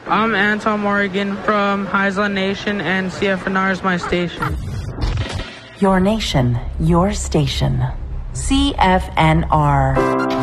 I'm Anton Morgan from Heisland Nation, and CFNR is my station. Your nation, your station. CFNR.